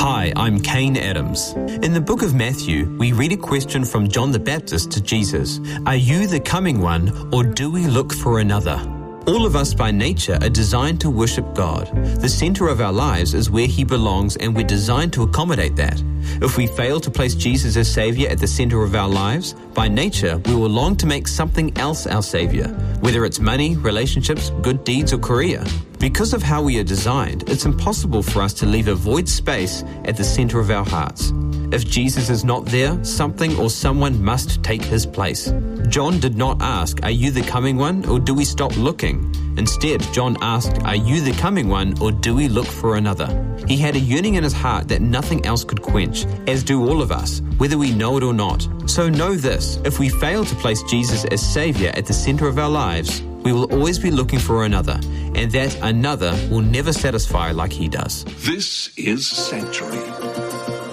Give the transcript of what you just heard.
Hi, I'm Kane Adams. In the book of Matthew, we read a question from John the Baptist to Jesus. Are you the coming one, or do we look for another? All of us by nature are designed to worship God. The center of our lives is where He belongs, and we're designed to accommodate that. If we fail to place Jesus as Savior at the center of our lives, by nature we will long to make something else our Savior, whether it's money, relationships, good deeds, or career. Because of how we are designed, it's impossible for us to leave a void space at the center of our hearts. If Jesus is not there, something or someone must take His place. John did not ask, "Are you the coming one, or do we stop looking?" Instead, John asked, "Are you the coming one, or do we look for another?" He had a yearning in his heart that nothing else could quench, as do all of us, whether we know it or not. So know this, if we fail to place Jesus as Savior at the center of our lives, we will always be looking for another, and that another will never satisfy like He does. This is Sanctuary.